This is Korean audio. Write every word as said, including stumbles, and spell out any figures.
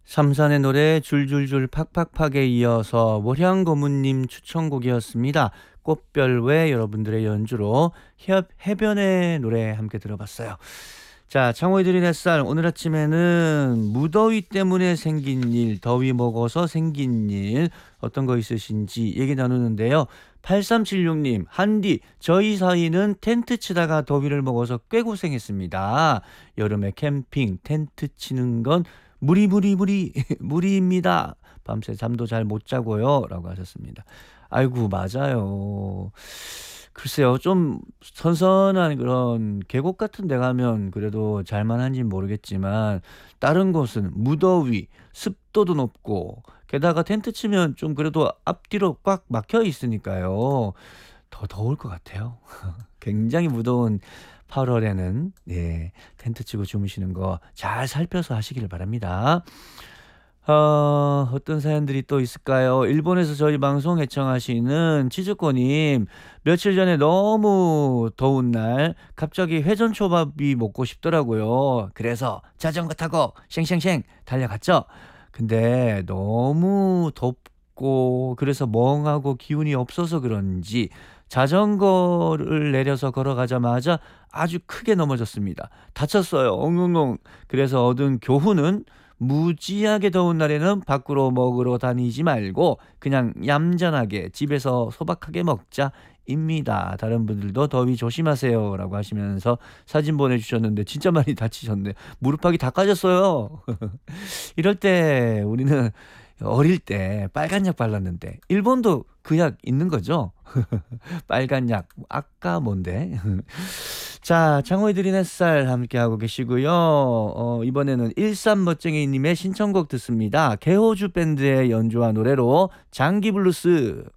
삼산의 노래 줄줄줄 팍팍팍에 이어서 월향고문님 추천곡이었습니다. 꽃별 외 여러분들의 연주로 협 해변의 노래 함께 들어봤어요. 자, 창호이 들린 햇살 오늘 아침에는 무더위 때문에 생긴 일, 더위 먹어서 생긴 일 어떤 거 있으신지 얘기 나누는데요. 팔삼칠육님, 한디 저희 사이는 텐트 치다가 더위를 먹어서 꽤 고생했습니다. 여름에 캠핑 텐트 치는 건 무리 무리 무리 무리입니다. 밤새 잠도 잘 못 자고요 라고 하셨습니다. 아이고 맞아요. 글쎄요, 좀 선선한 그런 계곡 같은 데 가면 그래도 잘만한지는 모르겠지만 다른 곳은 무더위, 습도도 높고 게다가 텐트 치면 좀 그래도 앞뒤로 꽉 막혀 있으니까요. 더 더울 것 같아요. 굉장히 무더운 팔월에는 예, 텐트 치고 주무시는 거 잘 살펴서 하시기를 바랍니다. 어, 어떤 사연들이 또 있을까요? 일본에서 저희 방송 애청하시는 치즈코님, 며칠 전에 너무 더운 날 갑자기 회전초밥이 먹고 싶더라고요. 그래서 자전거 타고 쉥쉥쉥 달려갔죠. 근데 너무 덥고 그래서 멍하고 기운이 없어서 그런지 자전거를 내려서 걸어가자마자 아주 크게 넘어졌습니다. 다쳤어요. 엉엉엉. 그래서 얻은 교훈은 무지하게 더운 날에는 밖으로 먹으러 다니지 말고 그냥 얌전하게 집에서 소박하게 먹자입니다. 다른 분들도 더위 조심하세요 라고 하시면서 사진 보내주셨는데 진짜 많이 다치셨네. 무릎팍이 다 까졌어요. 이럴 때 우리는 어릴 때 빨간 약 발랐는데 일본도 그 약 있는 거죠? 빨간 약 아까 뭔데? 자, 창호이 들린 햇살 함께하고 계시고요. 어, 이번에는 일삼멋쟁이님의 신청곡 듣습니다. 개호주 밴드의 연주와 노래로 장기블루스.